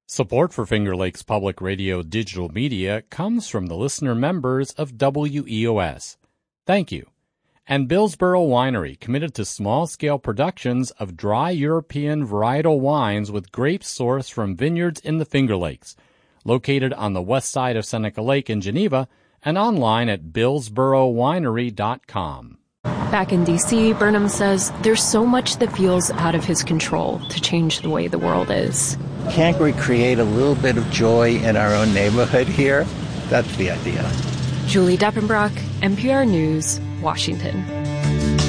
Support for Finger Lakes Public Radio digital media comes from the listener members of WEOS. Thank you. And Billsboro Winery, committed to small-scale productions of dry European varietal wines with grapes sourced from vineyards in the Finger Lakes, located on the west side of Seneca Lake in Geneva and online at billsborowinery.com. Back in D.C., Burnham says there's so much that feels out of his control to change the way the world is. Can't we create a little bit of joy in our own neighborhood here? That's the idea. Julie Deppenbrock, NPR News, Washington.